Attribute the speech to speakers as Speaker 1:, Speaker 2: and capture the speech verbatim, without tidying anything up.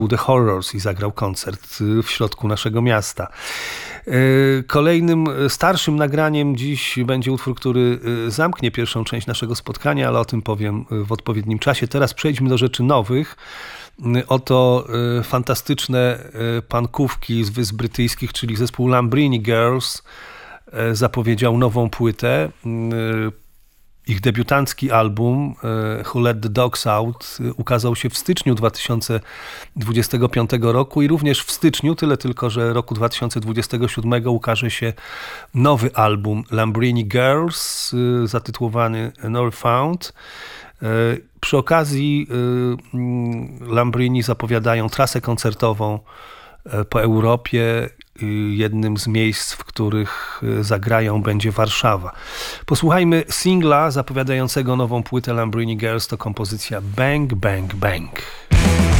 Speaker 1: The Horrors i zagrał koncert w środku naszego miasta. Kolejnym starszym nagraniem dziś będzie utwór, który zamknie pierwszą część naszego spotkania, ale o tym powiem w odpowiednim czasie. Teraz przejdźmy do rzeczy nowych. Oto fantastyczne pankówki z Wysp Brytyjskich, czyli zespół Lambrini Girls zapowiedział nową płytę. Ich debiutancki album Who Let the Dogs Out ukazał się w styczniu dwa tysiące dwudziestego piątego roku i również w styczniu, tyle tylko, że roku dwa tysiące dwudziestego siódmego ukaże się nowy album Lambrini Girls zatytułowany Northbound. Przy okazji Lambrini zapowiadają trasę koncertową po Europie. Jednym z miejsc, w których zagrają, będzie Warszawa. Posłuchajmy singla zapowiadającego nową płytę Lambrini Girls. To kompozycja Bang Bang Bang.